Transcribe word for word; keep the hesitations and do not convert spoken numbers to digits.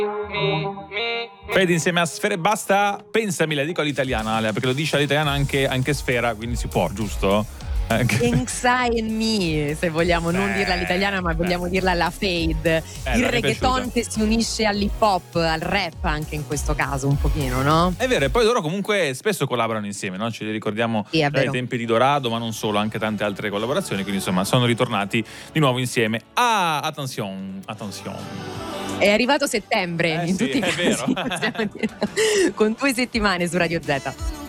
Fede insieme a Sfera e Basta, pensami, la dico all'italiana, Ale, perché lo dice all'italiana anche, anche Sfera, quindi si può, giusto? Inside in me, se vogliamo non eh, dirla all'italiana, ma vogliamo eh. dirla alla fade. Eh, il non mi è reggaeton piaciuta. che si unisce all'hip hop, al rap anche in questo caso un pochino, no? È vero, e poi loro comunque spesso collaborano insieme, no? Ce li ricordiamo Sì, è dai vero. tempi di Dorado, ma non solo, anche tante altre collaborazioni, quindi insomma sono ritornati di nuovo insieme. Ah, attenzione, attenzione. È arrivato settembre Eh in sì, tutti i è casi, vero. possiamo dire. Con due settimane su Radio Z.